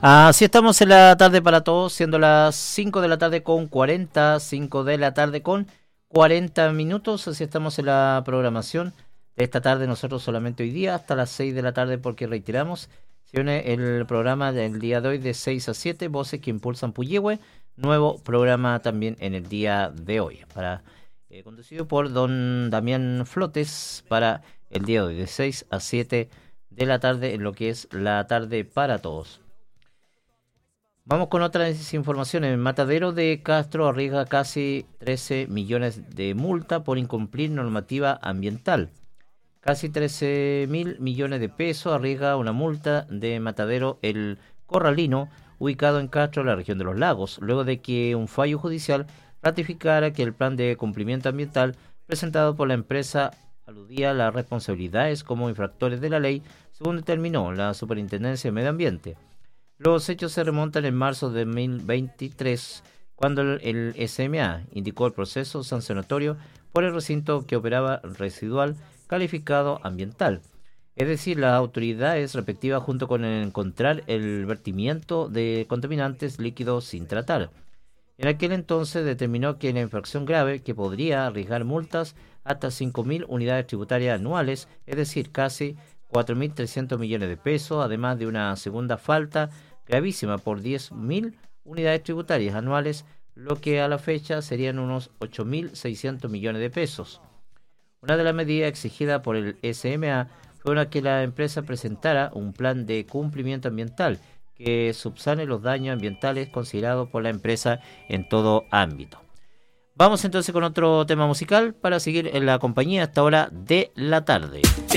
Así estamos en la tarde para todos, siendo las 5 de la tarde con 40, 5 de la tarde con 40 minutos. Así estamos en la programación de esta tarde, nosotros solamente hoy día hasta las 6 de la tarde, porque reiteramos, se une el programa del día de hoy de 6 a 7, Voces que Impulsan Puyehue, nuevo programa también en el día de hoy, conducido por don Damián Flotes, para el día de hoy de 6 a 7 de la tarde, en lo que es la tarde para todos. Vamos con otras informaciones. Matadero de Castro arriesga casi 13 millones de multa por incumplir normativa ambiental. Casi 13.000 millones de pesos arriesga una multa de Matadero El Corralino, ubicado en Castro, la región de los Lagos, luego de que un fallo judicial ratificara que el plan de cumplimiento ambiental presentado por la empresa aludía a las responsabilidades como infractores de la ley, según determinó la Superintendencia de Medio Ambiente. Los hechos se remontan en marzo de 2023, cuando el SMA indicó el proceso sancionatorio por el recinto que operaba residual calificado ambiental. Es decir, las autoridades respectivas, junto con encontrar el vertimiento de contaminantes líquidos sin tratar. En aquel entonces determinó que la infracción grave, que podría arriesgar multas hasta 5.000 unidades tributarias anuales, es decir, casi 4.300 millones de pesos, además de una segunda falta gravísima por 10.000 unidades tributarias anuales, lo que a la fecha serían unos 8.600 millones de pesos. Una de las medidas exigidas por el SMA fue que la empresa presentara un plan de cumplimiento ambiental que subsane los daños ambientales considerados por la empresa en todo ámbito. Vamos entonces con otro tema musical para seguir en la compañía hasta hora de la tarde.